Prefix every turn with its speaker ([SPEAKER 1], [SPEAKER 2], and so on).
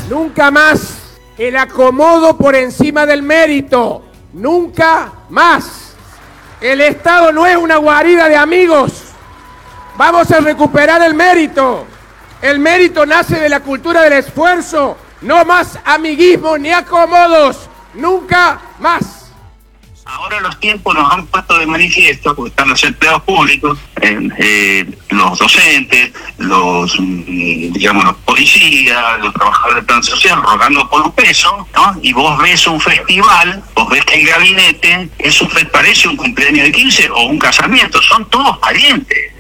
[SPEAKER 1] Nunca más el acomodo por encima del mérito. Nunca más. El Estado no es una guarida de amigos. Vamos a recuperar el mérito. El mérito nace de la cultura del esfuerzo. No más amiguismo ni acomodos. Nunca más.
[SPEAKER 2] Ahora los tiempos nos han puesto de manifiesto, porque están los empleados públicos, los docentes, los policías, los trabajadores del plan social, rogando por un peso, ¿no? Y vos ves un festival, vos ves que el gabinete parece un cumpleaños de 15 o un casamiento, son todos parientes.